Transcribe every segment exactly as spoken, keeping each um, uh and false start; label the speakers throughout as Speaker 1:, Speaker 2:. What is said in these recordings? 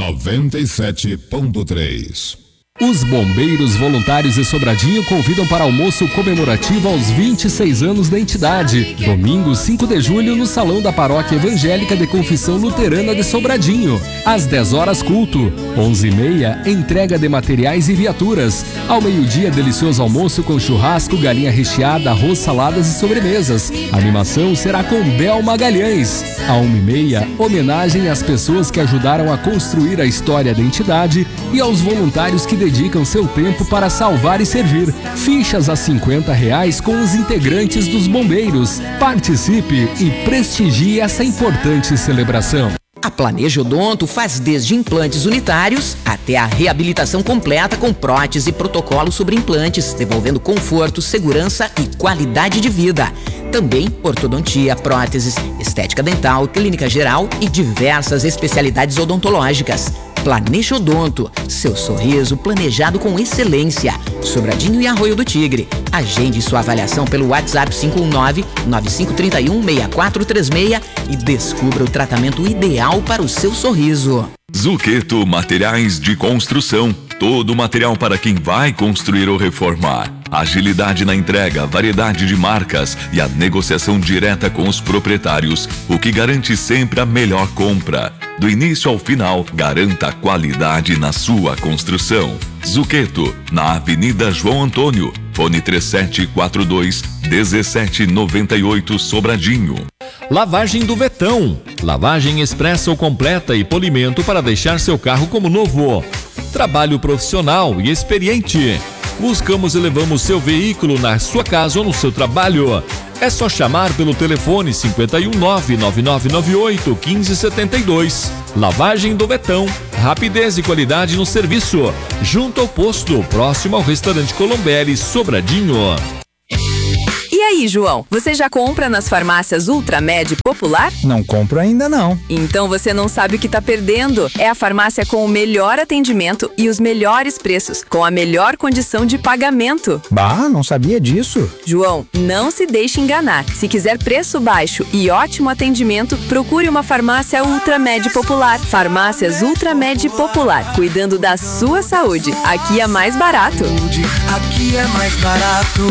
Speaker 1: noventa e sete ponto três.
Speaker 2: Os bombeiros voluntários de Sobradinho convidam para almoço comemorativo aos vinte e seis anos da entidade. Domingo, cinco de julho, no Salão da Paróquia Evangélica de Confissão Luterana de Sobradinho. Às dez horas, culto. onze e meia, entrega de materiais e viaturas. Ao meio-dia, delicioso almoço com churrasco, galinha recheada, arroz, saladas e sobremesas. A animação será com Bel Magalhães. À uma e meia, homenagem às pessoas que ajudaram a construir a história da entidade e aos voluntários que dedicam seu tempo para salvar e servir. Fichas a cinquenta reais com os integrantes dos bombeiros. Participe e prestigie essa importante celebração.
Speaker 3: A Planeja Odonto faz desde implantes unitários até a reabilitação completa com prótese e protocolo sobre implantes, devolvendo conforto, segurança e qualidade de vida. Também ortodontia, próteses, estética dental, clínica geral e diversas especialidades odontológicas. Planeja Odonto, seu sorriso planejado com excelência. Sobradinho e Arroio do Tigre. Agende sua avaliação pelo WhatsApp cinco um nove, nove cinco três um, seis quatro três seis e descubra o tratamento ideal para o seu sorriso.
Speaker 4: Zuccheto Materiais de Construção. Todo material para quem vai construir ou reformar. Agilidade na entrega, variedade de marcas e a negociação direta com os proprietários, o que garante sempre a melhor compra. Do início ao final, garanta qualidade na sua construção. Zuccheto, na Avenida João Antônio. Fone três sete quatro dois, um sete nove oito, Sobradinho.
Speaker 5: Lavagem do Vetão. Lavagem expressa ou completa e polimento para deixar seu carro como novo. Trabalho profissional e experiente. Buscamos e levamos seu veículo na sua casa ou no seu trabalho. É só chamar pelo telefone cinco um nove, nove nove nove oito, um cinco sete dois. Lavagem do Betão. Rapidez e qualidade no serviço. Junto ao posto, próximo ao restaurante Colombelli, Sobradinho.
Speaker 6: E aí, João, você já compra nas farmácias Ultramed Popular?
Speaker 7: Não compro ainda não.
Speaker 6: Então você não sabe o que tá perdendo. É a farmácia com o melhor atendimento e os melhores preços, com a melhor condição de pagamento.
Speaker 7: Bah, não sabia disso.
Speaker 6: João, não se deixe enganar. Se quiser preço baixo e ótimo atendimento, procure uma farmácia Ultramed Popular. Farmácias Ultramed Popular, cuidando da sua saúde. Aqui é mais barato.
Speaker 8: Aqui é mais barato.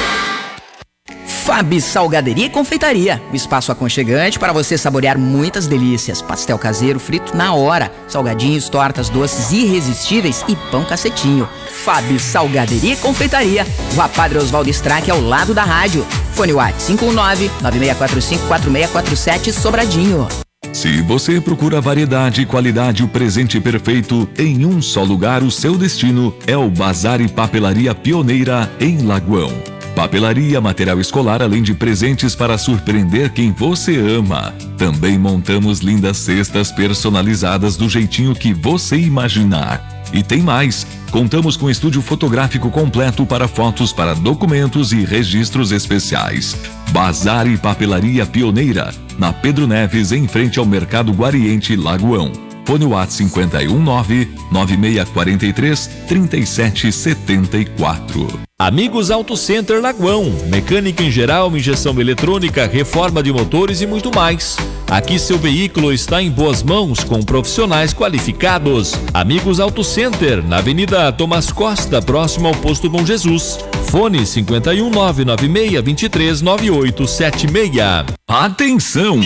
Speaker 3: Fabi Salgaderia e Confeitaria, o espaço aconchegante para você saborear muitas delícias. Pastel caseiro frito na hora, salgadinhos, tortas doces irresistíveis e pão cacetinho. Fabi Salgaderia e Confeitaria, Rua Padre Oswaldo Strack, ao lado da rádio. Fone WhatsApp cinco um nove, nove seis quatro cinco, quatro seis quatro sete, Sobradinho.
Speaker 4: Se você procura variedade e qualidade, o presente perfeito em um só lugar, o seu destino é o Bazar e Papelaria Pioneira, em Lagoão. Papelaria, material escolar, além de presentes para surpreender quem você ama. Também montamos lindas cestas personalizadas do jeitinho que você imaginar. E tem mais! Contamos com estúdio fotográfico completo para fotos, para documentos e registros especiais. Bazar e Papelaria Pioneira, na Pedro Neves, em frente ao Mercado Guariente, Lagoão. Fone WhatsApp cinco um nove, nove seis quatro três, três sete sete quatro.
Speaker 5: Amigos Auto Center Lagoão, mecânica em geral, injeção eletrônica, reforma de motores e muito mais. Aqui seu veículo está em boas mãos com profissionais qualificados. Amigos Auto Center, na Avenida Tomás Costa, próximo ao Posto Bom Jesus. Fone cinco um nove, nove seis dois três, nove oito sete seis.
Speaker 4: Atenção!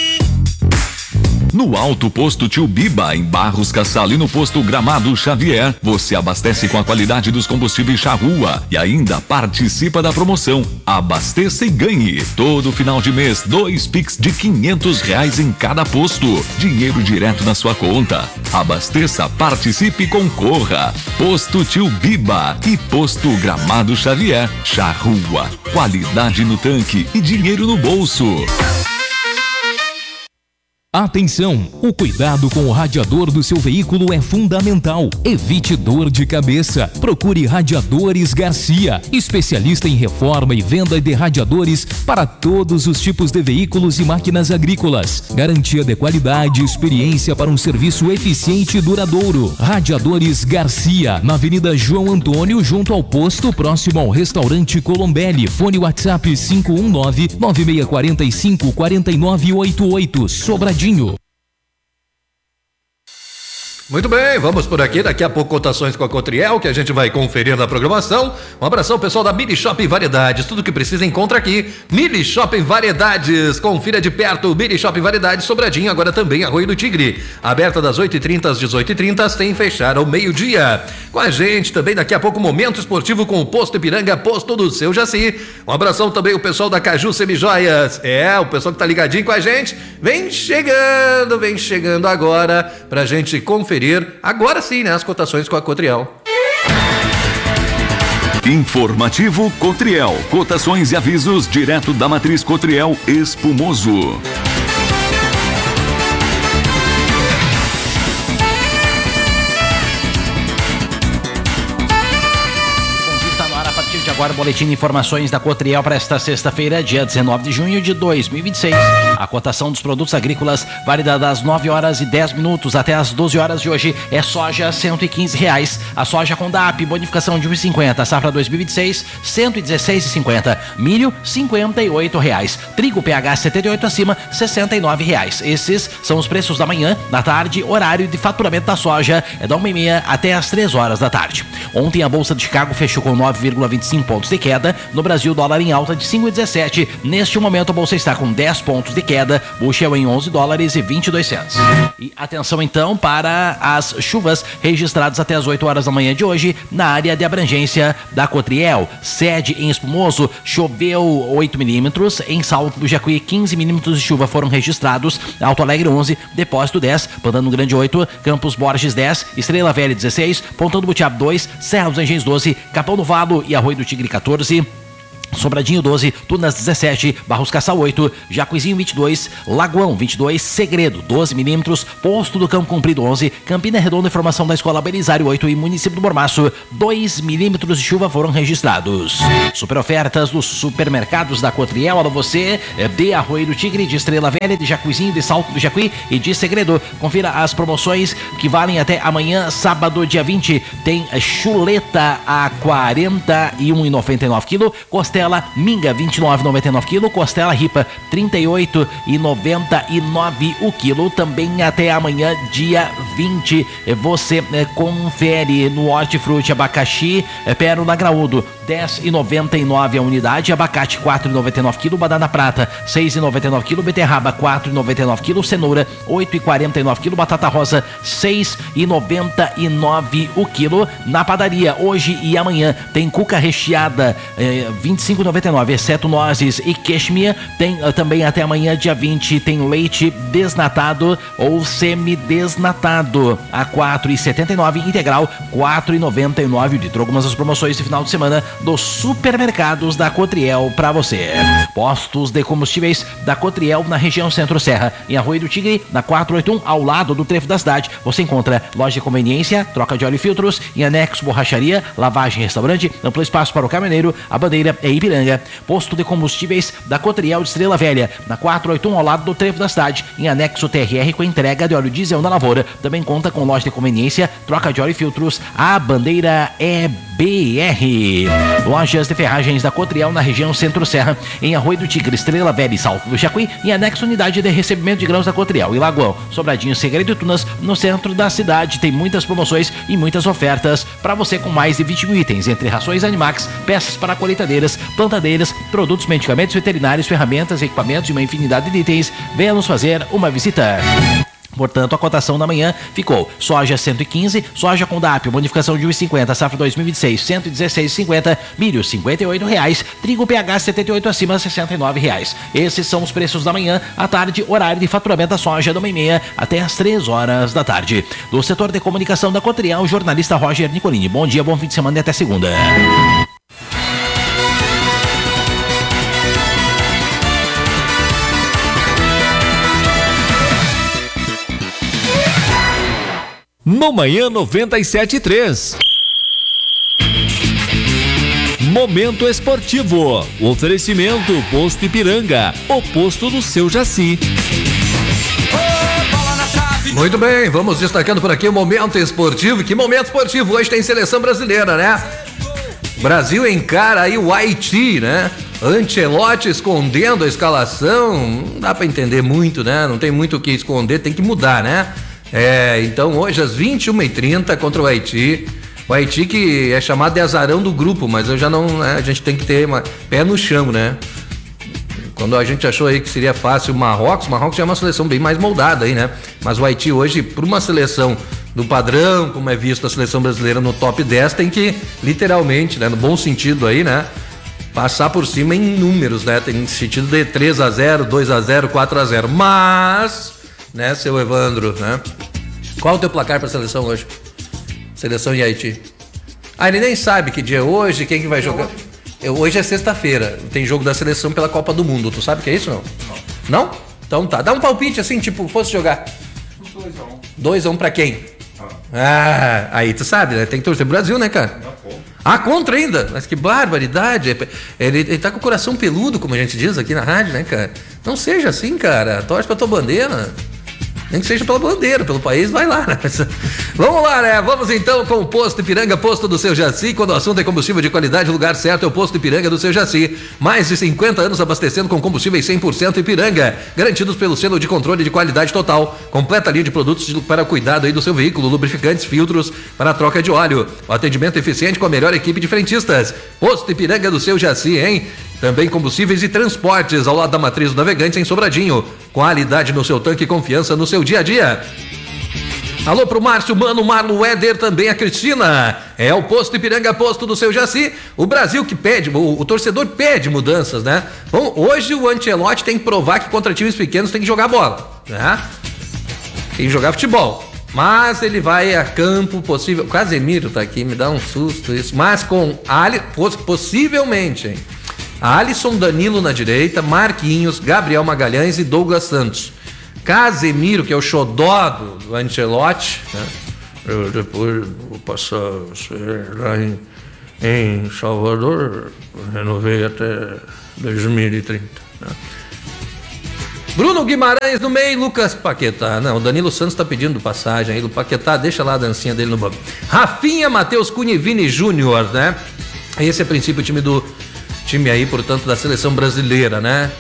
Speaker 4: No Alto Posto Tio Biba, em Barros Cassal, e no Posto Gramado Xavier, você abastece com a qualidade dos combustíveis Charrua e ainda participa da promoção Abasteça e Ganhe. Todo final de mês, dois Pix de quinhentos reais em cada posto. Dinheiro direto na sua conta. Abasteça, participe e concorra. Posto Tio Biba e Posto Gramado Xavier. Charrua, qualidade no tanque e dinheiro no bolso.
Speaker 2: Atenção! O cuidado com o radiador do seu veículo é fundamental. Evite dor de cabeça. Procure Radiadores Garcia, especialista em reforma e venda de radiadores para todos os tipos de veículos e máquinas agrícolas. Garantia de qualidade e experiência para um serviço eficiente e duradouro. Radiadores Garcia, na Avenida João Antônio, junto ao posto, próximo ao restaurante Colombelli. Fone WhatsApp cinco um nove, nove seis quatro cinco, quatro nove oito oito. Sobradinho.
Speaker 9: Muito bem, vamos por aqui, daqui a pouco cotações com a Cotriel, que a gente vai conferir na programação. Um abração pessoal da Mini Shopping Variedades, tudo que precisa encontra aqui. Mini Shopping Variedades, confira de perto, Mini Shopping Variedades Sobradinho, agora também Arroio do Tigre, aberta das oito e trinta às dezoito e trinta, tem fechar ao meio-dia. Com a gente também daqui a pouco Momento Esportivo com o Posto Ipiranga, Posto do Seu Jaci. Um abração também o pessoal da Caju Semijoias, é, o pessoal que tá ligadinho com a gente, vem chegando, vem chegando agora pra gente conferir agora sim, né, as cotações com a Cotriel.
Speaker 4: Informativo Cotriel. Cotações e avisos direto da matriz Cotriel Espumoso.
Speaker 10: Agora, boletim de informações da Cotriel para esta sexta-feira, dia dezenove de junho de dois mil e vinte e seis. A cotação dos produtos agrícolas válida das nove horas e dez minutos até as doze horas de hoje é soja cento e quinze reais. A soja com D A P, bonificação de um e cinquenta. Safra dois mil e vinte e seis, cento e dezesseis e cinquenta. Milho, cinquenta e oito reais. Trigo P H setenta e oito acima, sessenta e nove reais. Esses são os preços da manhã, da tarde, horário de faturamento da soja é da uma e meia até as três horas da tarde. Ontem a Bolsa de Chicago fechou com nove vírgula vinte e cinco pontos de queda. No Brasil, dólar em alta de cinco vírgula dezessete. Neste momento, a bolsa está com dez pontos de queda. Bushel em onze dólares e vinte e dois centos. E atenção então para as chuvas registradas até as oito horas da manhã de hoje na área de abrangência da Cotriel. Sede em Espumoso, choveu oito milímetros. Em Salto do Jacuí, quinze milímetros de chuva foram registrados. Alto Alegre onze, Depósito dez, Pantano Grande oito, Campos Borges dez, Estrela Velha dezesseis, Pontão do Butiaba dois, Serra dos Engenhos doze, Capão do Valo e Arroio do Tigre quatorze, Sobradinho doze, Tunas dezessete, Barros Caçal oito, Jacuizinho vinte e dois, Lagoão vinte e dois, Segredo doze milímetros, Posto do Campo Comprido onze, Campina Redonda, informação da Escola Belisário oito e Município do Mormaço, dois milímetros de chuva foram registrados. Super ofertas dos supermercados da Cotriel, alô você, de Arroio do Tigre, de Estrela Velha, de Jacuizinho, de Salto do Jacuí e de Segredo. Confira as promoções que valem até amanhã, sábado, dia vinte. Tem chuleta a quarenta e um reais e noventa e nove quilo, costela minga vinte e nove reais e noventa e nove quilo, costela ripa trinta e oito reais e noventa e nove o quilo. Também até amanhã, dia vinte, você é, confere no Hortifruti abacaxi é, Pérola Graúdo dez reais e noventa e nove a unidade, abacate quatro reais e noventa e nove quilo, banana prata seis reais e noventa e nove quilo, beterraba quatro reais e noventa e nove quilo, cenoura oito reais e quarenta e nove quilo, batata rosa seis reais e noventa e nove o quilo. Na padaria hoje e amanhã tem cuca recheada eh, vinte e cinco reais e noventa e nove, exceto nozes e queixmia. Tem uh, também até amanhã, dia vinte, tem leite desnatado ou semidesnatado a quatro reais e setenta e nove, integral quatro reais e noventa e nove o litro. Algumas das promoções de final de semana dos supermercados da Cotriel para você. Postos de combustíveis da Cotriel na região Centro-Serra, em Arroio do Tigre, na quatrocentos e oitenta e um, ao lado do trevo da cidade. Você encontra loja de conveniência, troca de óleo e filtros, em anexo borracharia, lavagem, restaurante, amplo espaço para o caminhoneiro, a bandeira é Ipiranga. Posto de combustíveis da Cotriel de Estrela Velha, na quatrocentos e oitenta e um, ao lado do trevo da cidade, em anexo T R R com entrega de óleo diesel na lavoura. Também conta com loja de conveniência, troca de óleo e filtros, a bandeira é B R. Lojas de ferragens da Cotriel na região Centro-Serra, em Arroio do Tigre, Estrela Velha e Salto do Jacuí, em anexo unidade de recebimento de grãos da Cotriel e Lagoão, Sobradinho, Segredo e Tunas, no centro da cidade. Tem muitas promoções e muitas ofertas para você com mais de vinte mil itens, entre rações Animax, peças para colheitadeiras, plantadeiras, produtos, medicamentos veterinários, ferramentas, equipamentos e uma infinidade de itens. Venha nos fazer uma visita. Portanto, a cotação da manhã ficou: soja cento e quinze, soja com D A P, bonificação de um real e cinquenta, safra dois mil e vinte e seis, cento e dezesseis reais e cinquenta, milho cinquenta e oito reais, trigo P H setenta e oito acima, sessenta e nove reais. Esses são os preços da manhã. À tarde, horário de faturamento da soja da uma e meia até as três horas da tarde. Do setor de comunicação da Cotriel, o jornalista Roger Nicolini. Bom dia, bom fim de semana e até segunda.
Speaker 5: No Manhã noventa e sete ponto três. Momento Esportivo. Oferecimento Posto Ipiranga, o posto do seu Jaci.
Speaker 9: Muito bem, vamos destacando por aqui o Momento Esportivo. Que momento esportivo? Hoje tem seleção brasileira, né? Brasil encara aí o Haiti, né? Ancelotti escondendo a escalação. Não dá pra entender muito, né? Não tem muito o que esconder, tem que mudar, né? É, então hoje às vinte e uma e trinta contra o Haiti. O Haiti que é chamado de azarão do grupo, mas eu já não, né, a gente tem que ter uma, pé no chão, né? Quando a gente achou aí que seria fácil o Marrocos, o Marrocos já é uma seleção bem mais moldada aí, né? Mas o Haiti hoje, por uma seleção do padrão, como é visto a seleção brasileira no top dez, tem que literalmente, né, no bom sentido aí, né, passar por cima em números, né? Tem sentido de três a zero, dois a zero, quatro a zero. Mas, né, seu Evandro, né? Qual o teu placar para a seleção hoje? Seleção e Haiti. Ah, ele nem sabe que dia é hoje, quem que vai jogar. Eu, hoje é sexta-feira, tem jogo da seleção pela Copa do Mundo. Tu sabe o que é isso, não? Não? Não? Então tá. Dá um palpite assim, tipo, fosse jogar. dois a um. dois a um pra quem? Ah, aí tu sabe, né? Tem que torcer pro Brasil, né, cara? Ah, contra ainda? Mas que barbaridade. Ele, ele tá com o coração peludo, como a gente diz aqui na rádio, né, cara? Não seja assim, cara. Torce pra tua bandeira. Nem que seja pela bandeira, pelo país, vai lá, né? Vamos lá, né? Vamos então com o Posto Ipiranga, posto do seu Jaci. Quando o assunto é combustível de qualidade, o lugar certo é o Posto Ipiranga do seu Jaci. Mais de cinquenta anos abastecendo com combustíveis cem por cento Ipiranga, garantidos pelo selo de controle de qualidade total. Completa linha de produtos para cuidado aí do seu veículo, lubrificantes, filtros para troca de óleo. O atendimento eficiente com a melhor equipe de frentistas. Posto Ipiranga do seu Jaci, hein? Também combustíveis e transportes ao lado da Matriz do Navegante em Sobradinho. Qualidade no seu tanque e confiança no seu dia a dia. Alô pro Márcio, Mano, Marlo, Éder, também a Cristina. É o Posto Ipiranga, posto do seu Jaci. O Brasil que pede, o, o torcedor pede mudanças, né? Bom, hoje o Ancelotti tem que provar que contra times pequenos tem que jogar bola, né? Tem que jogar futebol. Mas ele vai a campo possível. O Casemiro tá aqui, me dá um susto isso. Mas com Ali, possivelmente, hein? Alisson, Danilo na direita, Marquinhos, Gabriel Magalhães e Douglas Santos. Casemiro, que é o xodó do, do Ancelotti, né? Eu depois vou passar lá em, em Salvador, renovei até dois mil e trinta. Né? Bruno Guimarães no meio, Lucas Paquetá. Não, o Danilo Santos tá pedindo passagem aí do Paquetá, deixa lá a dancinha dele no banco. Rafinha, Matheus Cunha e Vini Júnior, né? Esse é a princípio o time do time aí, portanto, da seleção brasileira, né?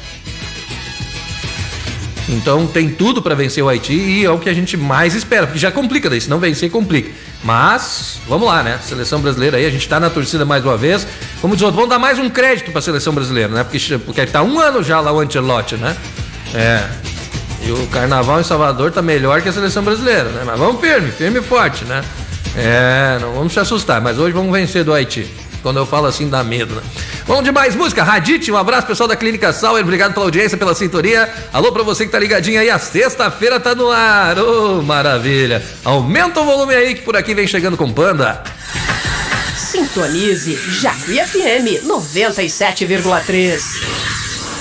Speaker 9: Então tem tudo para vencer o Haiti e é o que a gente mais espera, porque já complica daí, se não vencer, complica. Mas, vamos lá, né? Seleção brasileira aí, a gente tá na torcida mais uma vez. Como diz o outro, vamos dar mais um crédito pra seleção brasileira, né? Porque, porque tá um ano já lá o Ancelotti, né? É. E o carnaval em Salvador tá melhor que a seleção brasileira, né? Mas vamos firme, firme e forte, né? É, não vamos se assustar, mas hoje vamos vencer do Haiti. Quando eu falo assim, dá medo, né? Vamos de mais música. Radite, um abraço, pessoal da Clínica Sauer. Obrigado pela audiência, pela sintonia. Alô pra você que tá ligadinho aí. A sexta-feira tá no ar. Ô, oh, maravilha. Aumenta o volume aí que por aqui vem chegando com Panda.
Speaker 11: Sintonize Jacuí F M noventa e sete vírgula três.